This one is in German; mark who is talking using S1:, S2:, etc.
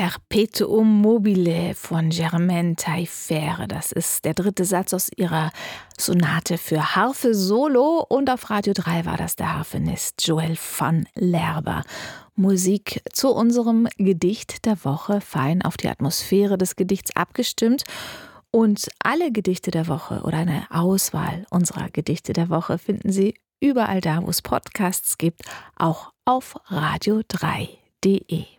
S1: Perpetuum mobile von Germaine Taillefer. Das ist der dritte Satz aus ihrer Sonate für Harfe Solo. Und auf Radio 3 war das der Harfenist Joël van Lerber. Musik zu unserem Gedicht der Woche, fein auf die Atmosphäre des Gedichts abgestimmt. Und alle Gedichte der Woche oder eine Auswahl unserer Gedichte der Woche finden Sie überall da, wo es Podcasts gibt, auch auf radio3.de.